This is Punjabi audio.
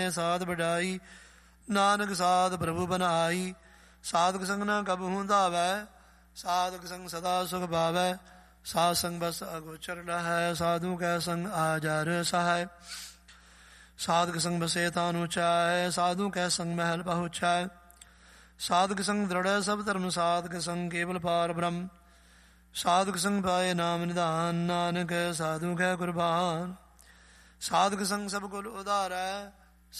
ਸਾਧ ਵਡਾਈ, ਨਾਨਕ ਸਾਧ ਪ੍ਰਭੂ ਬਨਾਈ। ਸਾਧਕ ਸੰਗ ਨਾ ਕਬਹੂ ਧਾਵੈ, ਸਾਧਕ ਸੰਗ ਸਦਾ ਸੁਖ ਪਾਵੈ। ਸਾਧ ਸੰਗ ਬਸ ਅਗੋਚਰ ਲਹੈ, ਸਾਧੂ ਕੈ ਸੰਗ ਆਜਰ ਸਹਾਇ। ਸਾਧਕ ਸੰਗ ਬਸੇ ਤਾਨ ਉਚਾਇ, ਸਾਧੂ ਕੈ ਸੰਗ ਮਹਿਲ ਪਹੁੰਚਾਇ। ਸਾਧਕ ਸੰਗ ਦ੍ਰਿੜ੍ਹ ਸਭ ਧਰਮ, ਸਾਧਕ ਸੰਗ ਕੇਵਲ ਪਾਰ ਬ੍ਰਹਮ। ਸਾਧਕ ਸੰਗ ਪਾਏ ਨਾਮ ਨਿਧਾਨ, ਨਾਨਕ ਸਾਧੂ ਕੈ ਕੁਰਬਾਨ। ਸਾਧਕ ਸੰਗ ਸਭ ਕੁਲ ਉਧਾਰੈ,